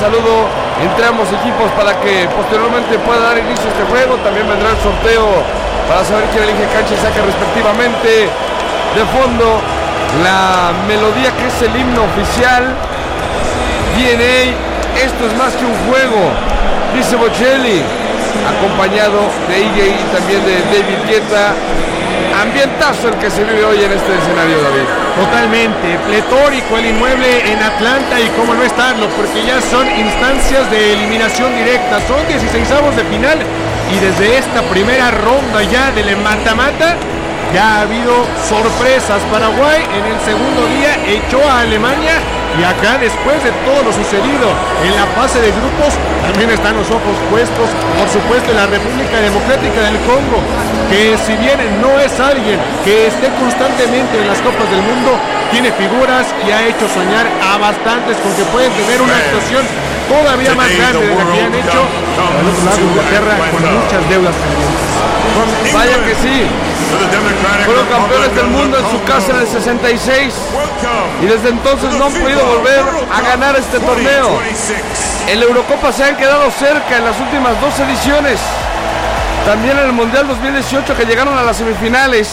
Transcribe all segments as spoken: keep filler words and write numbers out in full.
saludo entre ambos equipos para que posteriormente pueda dar inicio a este juego. También vendrá el sorteo para saber quién elige cancha y saca respectivamente. De fondo, la melodía que es el himno oficial. D N A, esto es más que un juego, dice Bocelli, acompañado de I J y también de David Guetta. Ambientazo el que se vive hoy en este escenario, David. Totalmente, pletórico el inmueble en Atlanta, y cómo no estarlo, porque ya son instancias de eliminación directa, son dieciseisavos de final, y desde esta primera ronda ya del mata-mata, ya ha habido sorpresas. Paraguay en el segundo día echó a Alemania, y acá, después de todo lo sucedido en la fase de grupos, también están los ojos puestos, por supuesto, en la República Democrática del Congo, que si bien no es alguien que esté constantemente en las Copas del Mundo, tiene figuras y ha hecho soñar a bastantes con que pueden tener una actuación todavía más grande de la que han hecho. Al otro lado, Inglaterra con muchas deudas pendientes. Vaya que sí. Fueron campeones del mundo en su casa en el sesenta y seis y desde entonces no han podido volver a ganar este torneo. En la Eurocopa se han quedado cerca en las últimas dos ediciones. También en el Mundial dos mil dieciocho, que llegaron a las semifinales.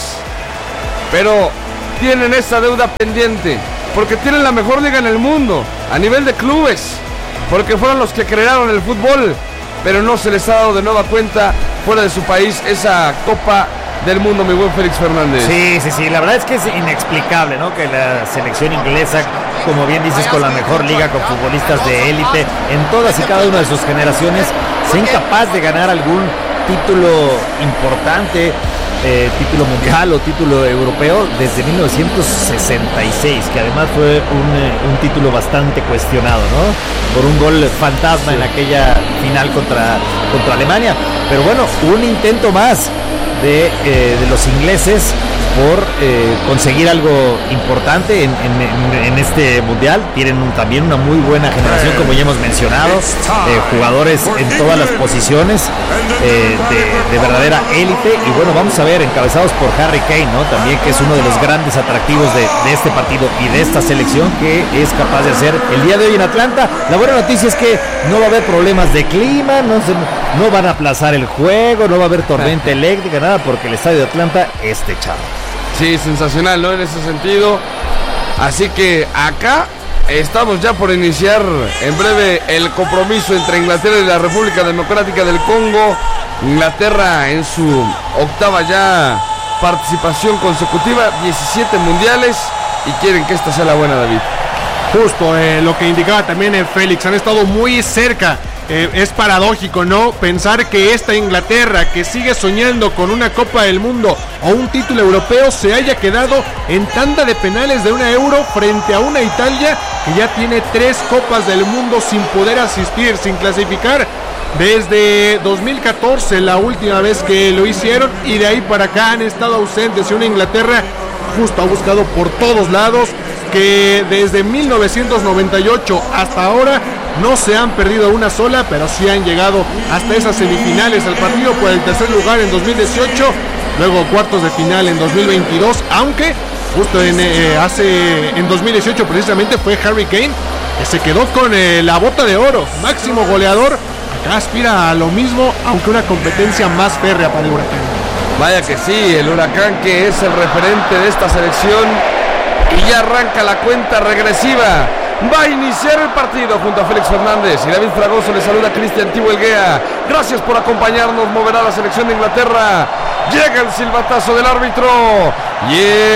Pero tienen esta deuda pendiente porque tienen la mejor liga en el mundo a nivel de clubes, porque fueron los que crearon el fútbol, pero no se les ha dado de nueva cuenta fuera de su país esa Copa del Mundo, mi buen Félix Fernández. Sí, sí, sí, la verdad es que es inexplicable, ¿no? Que la selección inglesa, como bien dices, con la mejor liga, con futbolistas de élite en todas y cada una de sus generaciones, sea incapaz de ganar algún título importante, eh, título mundial o título europeo desde mil novecientos sesenta y seis, que además fue un, eh, un título bastante cuestionado, ¿no? Por un gol fantasma en aquella final contra, contra Alemania. Pero bueno, un intento más de, eh, de los ingleses por eh, conseguir algo importante en, en, en este mundial. Tienen un, también una muy buena generación, como ya hemos mencionado, eh, jugadores en todas las posiciones, eh, de, de verdadera élite. Y bueno, vamos a ver, encabezados por Harry Kane, ¿no? También, que es uno de los grandes atractivos de, de este partido y de esta selección, que es capaz de hacer el día de hoy en Atlanta. La buena noticia es que no va a haber problemas de clima, no, se, no van a aplazar el juego, no va a haber tormenta eléctrica, nada, porque el estadio de Atlanta es techado. Sí, sensacional, ¿no? En ese sentido. Así que acá estamos ya por iniciar en breve el compromiso entre Inglaterra y la República Democrática del Congo. Inglaterra en su octava ya participación consecutiva, diecisiete mundiales, y quieren que esta sea la buena, David. Justo eh, lo que indicaba también el Félix, han estado muy cerca. Eh, es paradójico, ¿no? Pensar que esta Inglaterra, que sigue soñando con una Copa del Mundo o un título europeo, se haya quedado en tanda de penales de una Euro frente a una Italia que ya tiene tres Copas del Mundo sin poder asistir, sin clasificar. Desde dos mil catorce, la última vez que lo hicieron, y de ahí para acá han estado ausentes. Y una Inglaterra justo ha buscado por todos lados, que desde mil novecientos noventa y ocho hasta ahora no se han perdido una sola, pero sí han llegado hasta esas semifinales, al partido por el tercer lugar en dos mil dieciocho, luego cuartos de final en dos mil veintidós, aunque justo en, eh, hace, en dos mil dieciocho precisamente fue Harry Kane que se quedó con eh, la bota de oro, máximo goleador. Acá aspira a lo mismo, aunque una competencia más férrea para el Huracán. Vaya que sí, el Huracán, que es el referente de esta selección, y ya arranca la cuenta regresiva. Va a iniciar el partido junto a Félix Fernández y David Fragoso. Le saluda Cristian Tibuelguea. Gracias por acompañarnos. Moverá la selección de Inglaterra. Llega el silbatazo del árbitro y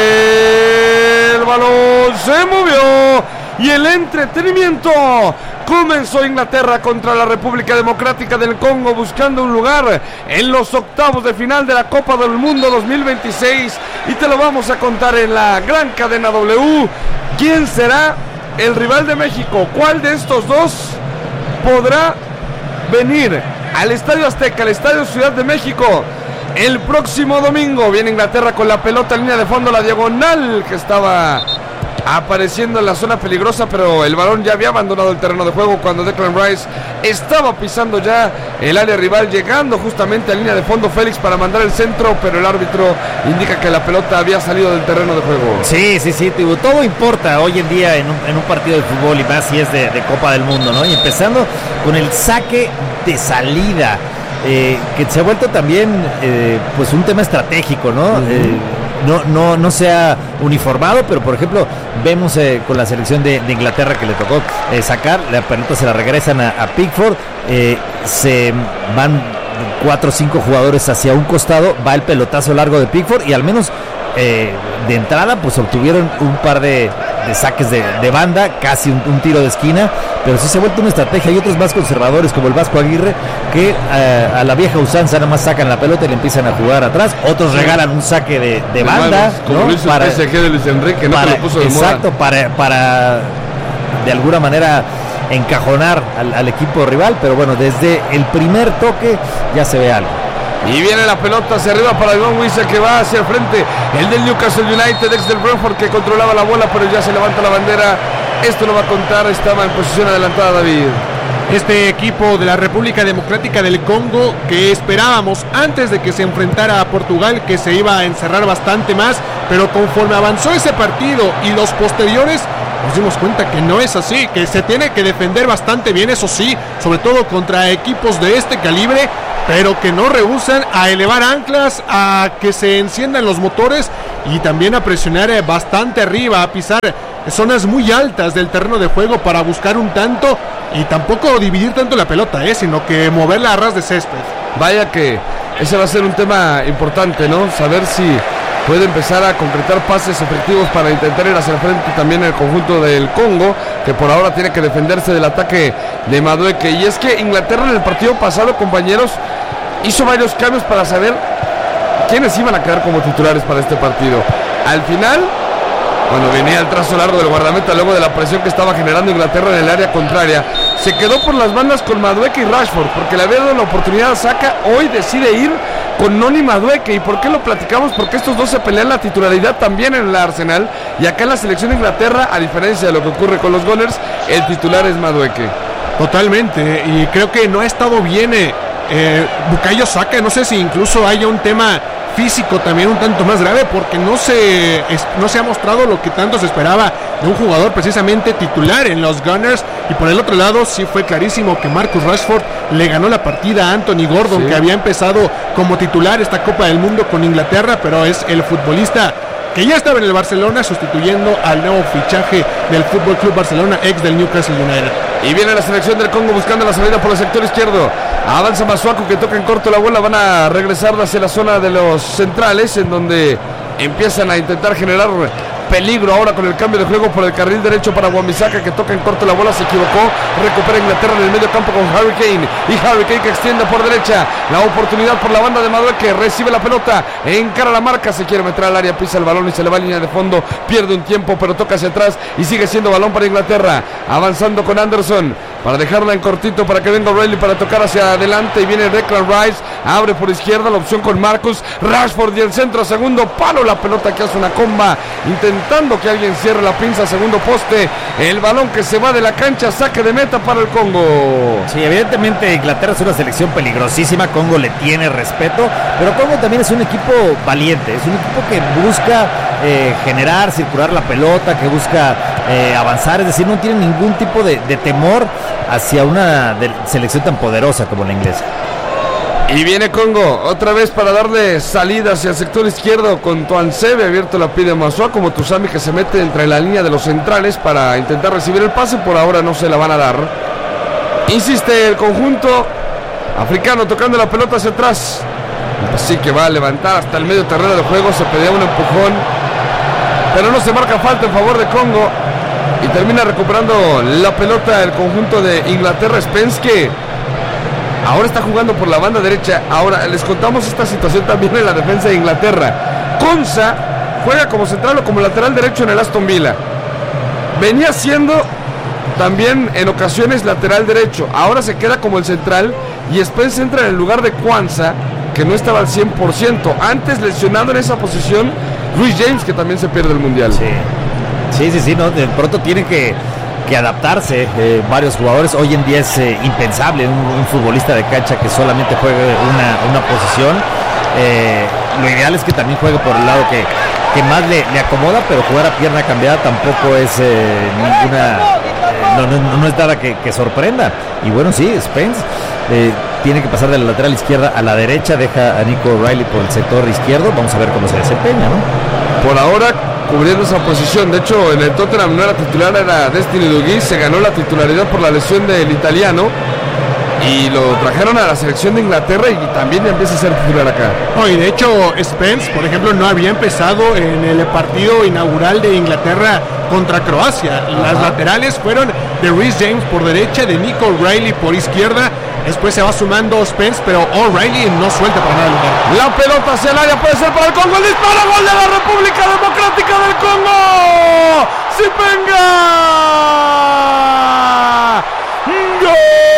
el balón se movió y el entretenimiento comenzó. Inglaterra contra la República Democrática del Congo, buscando un lugar en los octavos de final de la Copa del Mundo dos mil veintiséis, y te lo vamos a contar en la gran cadena W. ¿Quién será el rival de México? ¿Cuál de estos dos podrá venir al Estadio Azteca, al Estadio Ciudad de México, el próximo domingo? Viene Inglaterra con la pelota en línea de fondo, la diagonal que estaba apareciendo en la zona peligrosa, pero el balón ya había abandonado el terreno de juego cuando Declan Rice estaba pisando ya el área rival, llegando justamente a línea de fondo Félix para mandar el centro, pero el árbitro indica que la pelota había salido del terreno de juego. Sí, sí, sí, tío, todo importa hoy en día en un, en un partido de fútbol, y más si es de, de Copa del Mundo, ¿no? Y empezando con el saque de salida, eh, que se ha vuelto también eh, pues un tema estratégico, ¿no? Uh-huh. Eh, No, no, no se ha uniformado, pero por ejemplo vemos eh, con la selección de, de Inglaterra que le tocó eh, sacar, la pelota se la regresan a, a Pickford, eh, se van cuatro o cinco jugadores hacia un costado, va el pelotazo largo de Pickford y al menos eh, de entrada pues obtuvieron un par de, de saques de, de banda, casi un, un tiro de esquina, pero sí se ha vuelto una estrategia. Hay otros más conservadores como el Vasco Aguirre que eh, a la vieja usanza nada más sacan la pelota y le empiezan a jugar atrás, otros regalan un saque de, de banda, como ¿no? lo hizo Para, el P S G de Luis Enrique, no para, que lo puso de exacto, moda. para, para de alguna manera encajonar al, al equipo rival, pero bueno, desde el primer toque ya se ve algo. Y viene la pelota hacia arriba para Iván Wissa, que va hacia el frente, el del Newcastle United, ex del Brentford, que controlaba la bola, pero ya se levanta la bandera. Esto lo va a contar, estaba en posición adelantada David. Este equipo de la República Democrática del Congo, que esperábamos antes de que se enfrentara a Portugal que se iba a encerrar bastante más, pero conforme avanzó ese partido y los posteriores, nos dimos cuenta que no es así, que se tiene que defender bastante bien, eso sí, sobre todo contra equipos de este calibre, pero que no rehúsan a elevar anclas, a que se enciendan los motores y también a presionar bastante arriba, a pisar zonas muy altas del terreno de juego para buscar un tanto y tampoco dividir tanto la pelota, ¿eh? Sino que moverla a ras de césped. Vaya que ese va a ser un tema importante, ¿no? Saber si puede empezar a concretar pases efectivos para intentar ir hacia el frente también el conjunto del Congo, que por ahora tiene que defenderse del ataque de Madueke. Y es que Inglaterra en el partido pasado, compañeros, hizo varios cambios para saber quiénes iban a quedar como titulares para este partido. Al final, cuando venía el trazo largo del guardameta, luego de la presión que estaba generando Inglaterra en el área contraria, se quedó por las bandas con Madueke y Rashford, porque le había dado la oportunidad a Saka. Hoy decide ir con Noni Madueke. ¿Y por qué lo platicamos? Porque estos dos se pelean la titularidad también en el Arsenal, y acá en la selección de Inglaterra, a diferencia de lo que ocurre con los Gunners, el titular es Madueke. Totalmente, y creo que no ha estado bien eh, eh, Bukayo Saka. No sé si incluso haya un tema físico también un tanto más grave, porque no se, es, no se ha mostrado lo que tanto se esperaba de un jugador precisamente titular en los Gunners. Y por el otro lado sí fue clarísimo que Marcus Rashford le ganó la partida a Anthony Gordon, sí, que había empezado como titular esta Copa del Mundo con Inglaterra, pero es el futbolista que ya estaba en el Barcelona sustituyendo al nuevo fichaje del F C Barcelona, ex del Newcastle United. Y viene la selección del Congo buscando la salida por el sector izquierdo. Avanza Masuaku, que toca en corto la bola. Van a regresar hacia la zona de los centrales, en donde empiezan a intentar generar peligro ahora con el cambio de juego por el carril derecho para Wan-Bissaka, que toca en corto la bola, se equivocó, recupera Inglaterra en el medio campo con Harry Kane, y Harry Kane que extiende por derecha, la oportunidad por la banda de Madueke, que recibe la pelota, encara la marca, se quiere meter al área, pisa el balón y se le va a línea de fondo, pierde un tiempo pero toca hacia atrás y sigue siendo balón para Inglaterra, avanzando con Anderson para dejarla en cortito para que venga O'Reilly para tocar hacia adelante, y viene Declan Rice, abre por izquierda, la opción con Marcus Rashford y el centro, segundo palo, la pelota que hace una comba, intentando que alguien cierre la pinza, segundo poste, el balón que se va de la cancha, saque de meta para el Congo. Sí, evidentemente Inglaterra es una selección peligrosísima, Congo le tiene respeto, pero Congo también es un equipo valiente, es un equipo que busca eh, generar, circular la pelota, que busca eh, avanzar, es decir, no tiene ningún tipo de, de temor hacia una de, selección tan poderosa como la inglesa. Y viene Congo otra vez para darle salida hacia el sector izquierdo con Tuansebe, abierto la pide Masua, como Tuzami, que se mete entre la línea de los centrales para intentar recibir el pase, por ahora no se la van a dar. Insiste el conjunto africano tocando la pelota hacia atrás, así que va a levantar hasta el medio terreno del juego, se pedía un empujón, pero no se marca falta en favor de Congo y termina recuperando la pelota el conjunto de Inglaterra. Spence, que ahora está jugando por la banda derecha. Ahora les contamos esta situación también en la defensa de Inglaterra. Konsa juega como central o como lateral derecho en el Aston Villa. Venía siendo también en ocasiones lateral derecho. Ahora se queda como el central y Spence entra en el lugar de Kwanza, que no estaba al cien por ciento. Antes lesionado en esa posición Luis James, que también se pierde el Mundial. Sí. Sí, sí, sí, ¿no? De pronto tienen que, que adaptarse eh, varios jugadores. Hoy en día es eh, impensable un, un futbolista de cancha que solamente juegue una, una posición. Eh, lo ideal es que también juegue por el lado que, que más le, le acomoda, pero jugar a pierna cambiada tampoco es eh, ninguna... Eh, no, no, no es nada que, que sorprenda. Y bueno, sí, Spence eh, tiene que pasar de la lateral izquierda a la derecha, deja a Nico O'Reilly por el sector izquierdo. Vamos a ver cómo se desempeña, ¿no? Por ahora cubriendo esa posición. De hecho, en el Tottenham no era titular, era Destiny Dougui. Se ganó la titularidad por la lesión del italiano y lo trajeron a la selección de Inglaterra y también ya empieza a ser titular acá. Oh, y de hecho Spence, por ejemplo, no había empezado en el partido inaugural de Inglaterra contra Croacia. Las Ajá. laterales fueron de Reece James por derecha, de Nico O'Reilly por izquierda. Después se va sumando Spence, pero O'Reilly no suelta para nada el lugar. La pelota hacia el área, puede ser para el Congo. El disparo, gol de la República Democrática del Congo. ¡Sipenga! ¡Gol!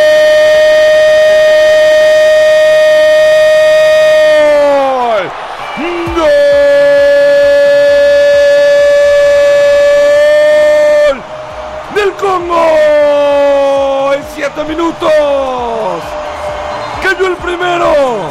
Congo en siete minutos cayó el primero,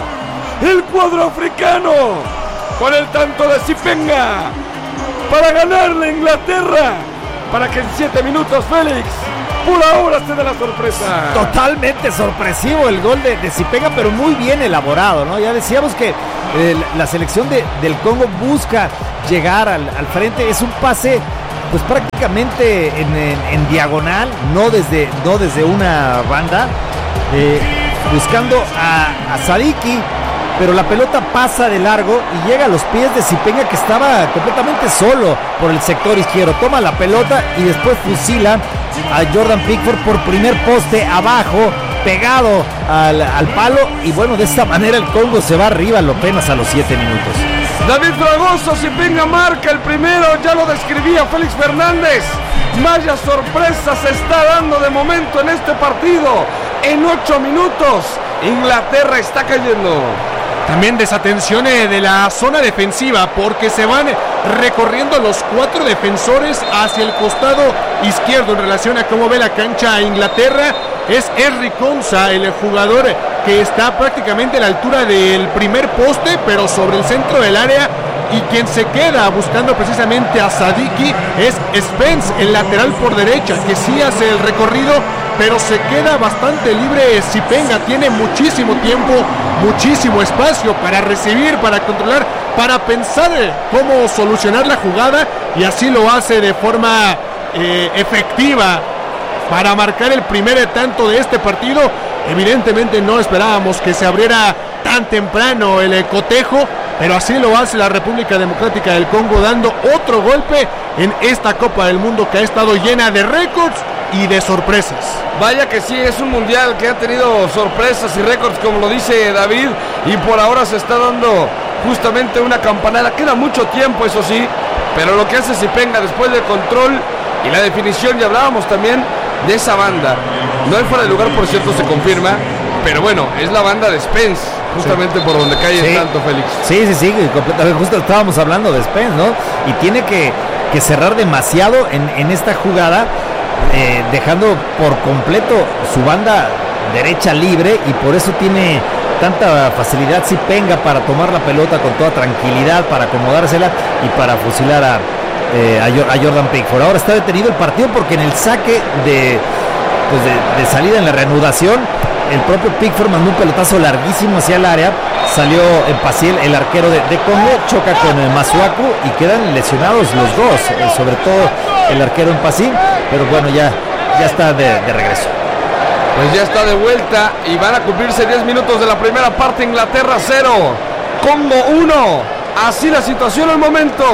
el cuadro africano con el tanto de Sipenga para ganarle a Inglaterra, para que en siete minutos Félix por ahora se dé la sorpresa. Totalmente sorpresivo el gol de, de Sipenga, pero muy bien elaborado, ¿no? Ya decíamos que eh, la selección de, del Congo busca llegar al, al frente, es un pase pues prácticamente en, en, en diagonal, no desde, no desde una banda, eh, buscando a, a Sadiki, pero la pelota pasa de largo y llega a los pies de Sipenga, que estaba completamente solo por el sector izquierdo. Toma la pelota y después fusila a Jordan Pickford por primer poste abajo, pegado al, al palo, y bueno, de esta manera el Congo se va arriba apenas a los siete minutos. David Fragoso, Sipenga marca el primero, ya lo describía Félix Fernández. Vaya sorpresa se está dando de momento en este partido. En ocho minutos, Inglaterra está cayendo. También desatención de la zona defensiva, porque se van recorriendo los cuatro defensores hacia el costado izquierdo en relación a cómo ve la cancha Inglaterra. Es Henry Konsa, el jugador que está prácticamente a la altura del primer poste, pero sobre el centro del área, y quien se queda buscando precisamente a Sadiki es Spence, el lateral por derecha, que sí hace el recorrido, pero se queda bastante libre. Sipenga tiene muchísimo tiempo, muchísimo espacio para recibir, para controlar, para pensar cómo solucionar la jugada, y así lo hace de forma eh, efectiva para marcar el primer tanto de este partido. Evidentemente no esperábamos que se abriera tan temprano el cotejo, pero así lo hace la República Democrática del Congo, dando otro golpe en esta Copa del Mundo que ha estado llena de récords y de sorpresas. Vaya que sí, es un mundial que ha tenido sorpresas y récords, como lo dice David, y por ahora se está dando justamente una campanada. Queda mucho tiempo, eso sí, pero lo que hace Sipenga después del control y la definición, ya hablábamos también de esa banda. No hay fuera de lugar, por cierto, se confirma, pero bueno, es la banda de Spence, justamente sí, por donde cae sí. el tanto, Félix. Sí, sí, sí, completamente, justo estábamos hablando de Spence, ¿no? Y tiene que, que cerrar demasiado en, en esta jugada, eh, dejando por completo su banda derecha libre, y por eso tiene tanta facilidad Sipenga para tomar la pelota con toda tranquilidad, para acomodársela y para fusilar a Eh, a, a Jordan Pickford. Ahora está detenido el partido porque en el saque de, pues de, de salida, en la reanudación, el propio Pickford mandó un pelotazo larguísimo hacia el área. Salió en Pasiel, el arquero de, de Congo, choca con el Masuaku y quedan lesionados los dos, eh, sobre todo el arquero en Pasiel, pero bueno, ya, ya está de, de regreso. Pues ya está de vuelta y van a cumplirse diez minutos de la primera parte. Inglaterra cero, Congo uno. Así la situación al momento.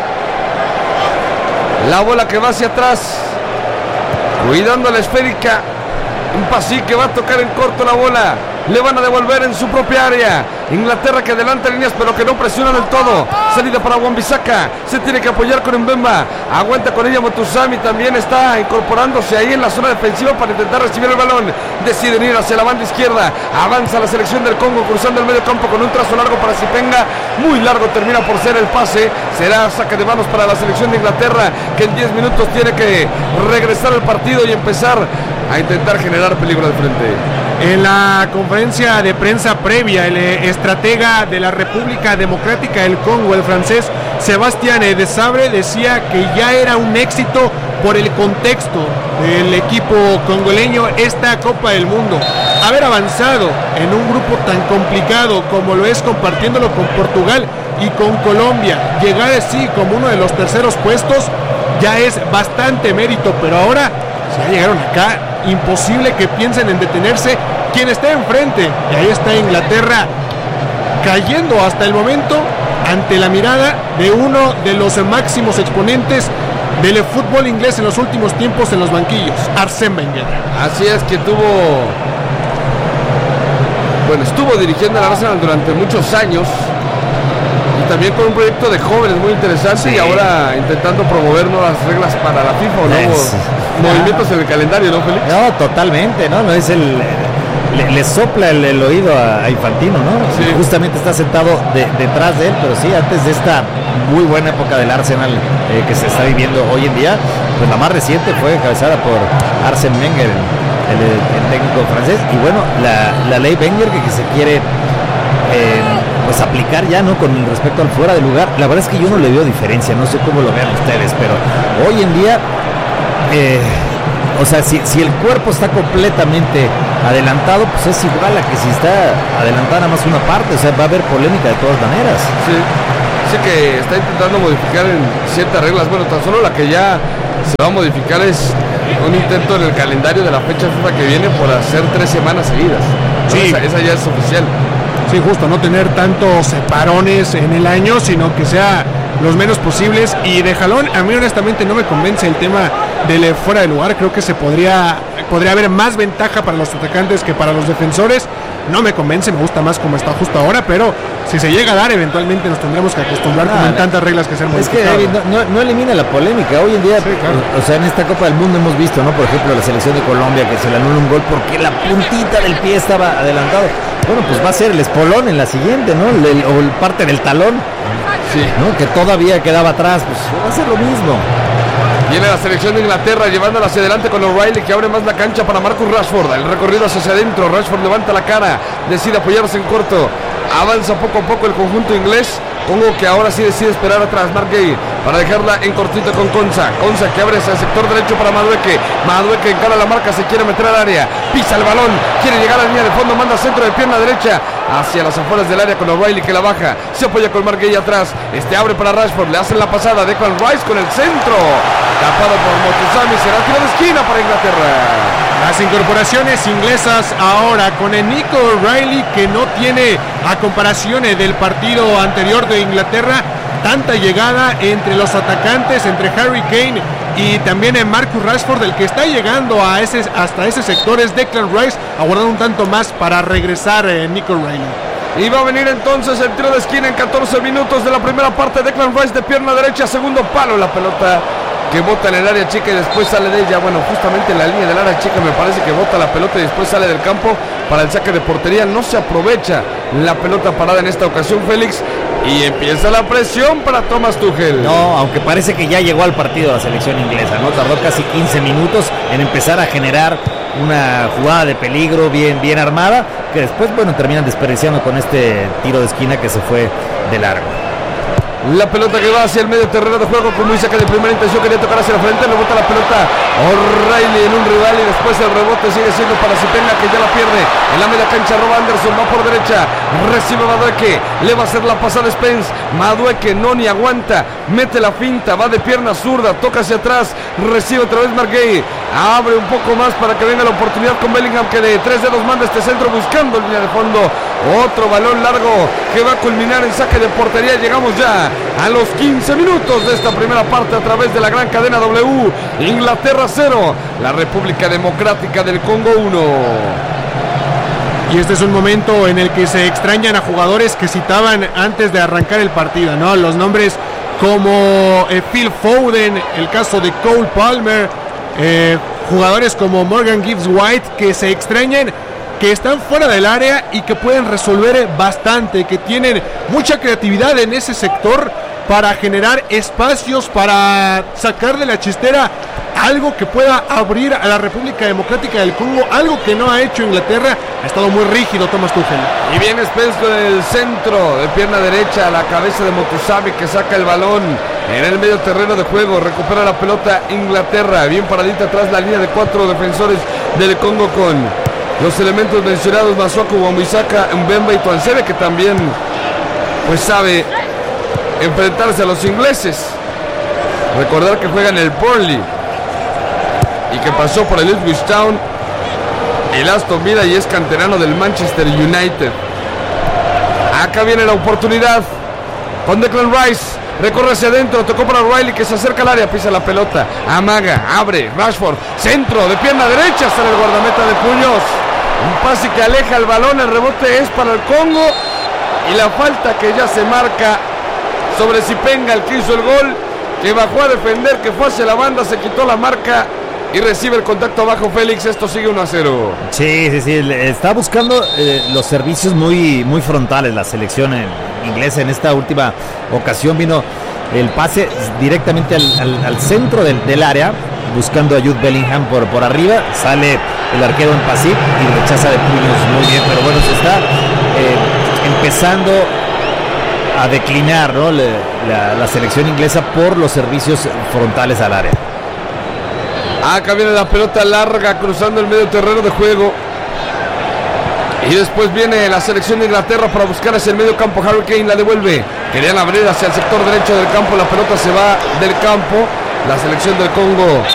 La bola que va hacia atrás, cuidando la esférica. Un pasí que va a tocar en corto la bola. Le van a devolver en su propia área. Inglaterra que adelanta líneas pero que no presiona del todo. Salida para Wan-Bissaka, se tiene que apoyar con Mbemba, aguanta con ella Motusami, también está incorporándose ahí en la zona defensiva para intentar recibir el balón. Deciden ir hacia la banda izquierda, avanza la selección del Congo cruzando el medio campo con un trazo largo para Sipenga, muy largo termina por ser el pase, será saque de manos para la selección de Inglaterra que en diez minutos tiene que regresar al partido y empezar a intentar generar peligro de frente. En la conferencia de prensa previa, el eh, estratega de la República Democrática del Congo, el francés Sébastien Desabre, decía que ya era un éxito por el contexto del equipo congoleño esta Copa del Mundo. Haber avanzado en un grupo tan complicado como lo es compartiéndolo con Portugal y con Colombia, llegar así como uno de los terceros puestos ya es bastante mérito, pero ahora si ya llegaron acá, imposible que piensen en detenerse quien esté enfrente, y ahí está Inglaterra cayendo hasta el momento ante la mirada de uno de los máximos exponentes del fútbol inglés en los últimos tiempos en los banquillos, Arsène Wenger. Así es, que tuvo bueno, estuvo dirigiendo al Arsenal durante muchos años y también con un proyecto de jóvenes muy interesante, sí. Y ahora intentando promover nuevas reglas para la FIFA, nuevos es, movimientos ah, en el calendario, ¿no, Félix? No, totalmente, ¿no? No es el le, le sopla el, el oído a, a Infantino, ¿no? Sí. Justamente está sentado de, detrás de él, pero sí, antes de esta muy buena época del Arsenal eh, que se está viviendo hoy en día, pues la más reciente fue encabezada por Arsène Wenger, el, el, el técnico francés, y bueno, la, la ley Wenger que, que se quiere eh, pues aplicar ya, ¿no? Con respecto al fuera de lugar, la verdad es que yo no le veo diferencia, no sé cómo lo vean ustedes, pero hoy en día eh, o sea, si, si el cuerpo está completamente adelantado, pues es igual a que si está adelantada nada más una parte, o sea, va a haber polémica de todas maneras. Sí, sí que está intentando modificar en ciertas reglas, bueno, tan solo la que ya se va a modificar es un intento en el calendario de la fecha FIFA que viene por hacer tres semanas seguidas. Sí. Esa, esa ya es oficial. Sí, justo, no tener tantos parones en el año, sino que sea los menos posibles. Y de jalón, a mí honestamente no me convence el tema del fuera de lugar. Creo que se podría podría haber más ventaja para los atacantes que para los defensores. No me convence, me gusta más como está justo ahora, pero si se llega a dar, eventualmente nos tendremos que acostumbrar ah, como en tantas reglas que se han modificado. Es que David, no, no, no elimina la polémica. Hoy en día, sí, claro. O sea, en esta Copa del Mundo hemos visto, ¿no? Por ejemplo, la selección de Colombia que se le anula un gol porque la puntita del pie estaba adelantado. Bueno, pues va a ser el espolón en la siguiente, ¿no? El, el, o el parte del talón, sí, ¿no? Que todavía quedaba atrás, pues va a ser lo mismo. Viene la selección de Inglaterra llevándola hacia adelante con O'Reilly, que abre más la cancha para Marcus Rashford. El recorrido hacia adentro, Rashford levanta la cara, decide apoyarse en corto, avanza poco a poco el conjunto inglés. Pongo que ahora sí decide esperar atrás Mark Gay para dejarla en cortito con Konsa. Konsa que abre hacia el sector derecho para Madueke. Madueke encara la marca, se quiere meter al área, pisa el balón, quiere llegar a la línea de fondo, manda centro de pierna derecha hacia las afueras del área con O'Reilly que la baja, se apoya con Mark Gay atrás, este abre para Rashford, le hacen la pasada, Declan Rice con el centro, tapado por Motusami, será tiro de esquina para Inglaterra. Las incorporaciones inglesas ahora con el Nico O'Reilly, que no tiene, a comparación del partido anterior de Inglaterra, tanta llegada entre los atacantes, entre Harry Kane y también en Marcus Rashford. El que está llegando a ese, hasta ese sector es Declan Rice, aguardando un tanto más para regresar eh, Nico O'Reilly. Y va a venir entonces el tiro de esquina en catorce minutos de la primera parte. Declan Rice de pierna derecha, segundo palo, la pelota que bota en el área chica y después sale de ella. Bueno, justamente en la línea del área chica me parece que bota la pelota y después sale del campo para el saque de portería. No se aprovecha la pelota parada en esta ocasión, Félix, y empieza la presión para Thomas Tuchel. No, aunque parece que ya llegó al partido la selección inglesa, ¿no? Tardó casi quince minutos en empezar a generar una jugada de peligro bien, bien armada, que después, bueno, terminan desperdiciando con este tiro de esquina que se fue de largo. La pelota que va hacia el medio terreno de juego, como dice que de primera intención quería tocar hacia la frente, rebota la pelota O'Reilly en un rival y después el rebote sigue siendo para Sipenga, que ya la pierde en la media cancha. Rob Anderson va por derecha, recibe Madueke, le va a hacer la pasada Spence, Madueke no ni aguanta, mete la finta, va de pierna zurda, toca hacia atrás, recibe otra vez Mark Gay, abre un poco más para que venga la oportunidad con Bellingham, que de tres dedos manda este centro buscando en línea de fondo, otro balón largo que va a culminar en saque de portería. Llegamos ya a los quince minutos de esta primera parte a través de la gran cadena W. Inglaterra cero, la República Democrática del Congo uno. Y este es un momento en el que se extrañan a jugadores que citaban antes de arrancar el partido, ¿no? Los nombres como eh, Phil Foden, el caso de Cole Palmer, eh, jugadores como Morgan Gibbs White, que se extrañan, que están fuera del área y que pueden resolver bastante, que tienen mucha creatividad en ese sector para generar espacios, para sacar de la chistera algo que pueda abrir a la República Democrática del Congo, algo que no ha hecho Inglaterra. Ha estado muy rígido Thomas Tuchel. Y viene Spence con el centro de pierna derecha a la cabeza de Mokusabe, que saca el balón en el medio terreno de juego, recupera la pelota Inglaterra, bien paradita atrás la línea de cuatro defensores del Congo con los elementos mencionados, Masuaku, Wan-Bissaka, Mbemba y Tuanzebe, que también pues sabe enfrentarse a los ingleses. Recordar que juega en el Burnley y que pasó por el Ipswich Town, el Aston Villa, y es canterano del Manchester United. Acá viene la oportunidad con Declan Rice, recorre hacia adentro, tocó para Riley, que se acerca al área, pisa la pelota, amaga, abre, Rashford, centro de pierna derecha, sale el guardameta de puños, un pase que aleja el balón, el rebote es para el Congo y la falta que ya se marca sobre Zipenga, el que hizo el gol, que bajó a defender, que fue hacia la banda, se quitó la marca y recibe el contacto abajo Félix. Esto sigue uno a cero. Sí, sí, sí, está buscando eh, los servicios muy, muy frontales la selección en, inglesa. En esta última ocasión vino el pase directamente al, al, al centro del, del área, buscando a Jude Bellingham por, por arriba, sale el arquero en Pasik y rechaza de puños muy bien, pero bueno, se está eh, empezando a declinar, ¿no? la, la, la selección inglesa por los servicios frontales al área. Acá viene la pelota larga cruzando el medio terreno de juego. Y después viene la selección de Inglaterra para buscar hacia el medio campo. Harry Kane la devuelve. Querían abrir hacia el sector derecho del campo. La pelota se va del campo. La selección del Congo